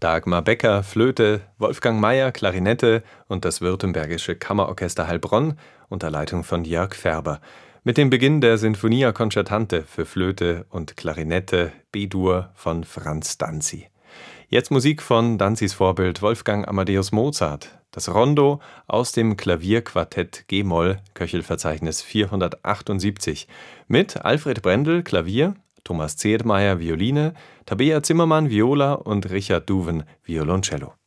Dagmar Becker, Flöte, Wolfgang Mayer, Klarinette und das Württembergische Kammerorchester Heilbronn unter Leitung von Jörg Färber. Mit dem Beginn der Sinfonia Concertante für Flöte und Klarinette B-Dur von Franz Danzi. Jetzt Musik von Danzis Vorbild Wolfgang Amadeus Mozart. Das Rondo aus dem Klavierquartett G-Moll, Köchelverzeichnis 478, mit Alfred Brendel, Klavier, Thomas Zedmeier, Violine, Tabea Zimmermann, Viola und Richard Duven, Violoncello.